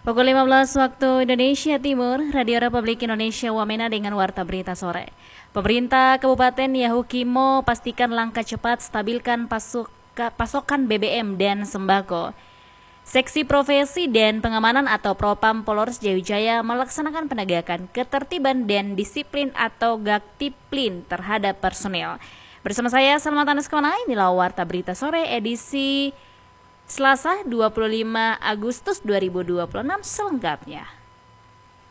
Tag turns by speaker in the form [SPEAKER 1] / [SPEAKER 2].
[SPEAKER 1] Pukul 15 waktu Indonesia Timur, Radio Republik Indonesia Wamena dengan Warta Berita Sore. Pemerintah Kabupaten Yahukimo pastikan langkah cepat stabilkan pasokan BBM dan sembako. Seksi Profesi dan Pengamanan atau Propam Polres Jayujaya melaksanakan penegakan ketertiban dan disiplin atau Gaktiplin terhadap personel. Bersama saya Salma Tanuskona, inilah Warta Berita Sore edisi Selasa 25 Agustus 2026 selengkapnya.